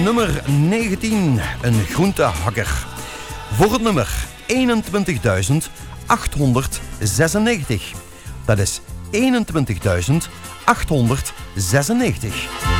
nummer 19, een groentehakker. Voor het nummer 21.896. Dat is 21.896.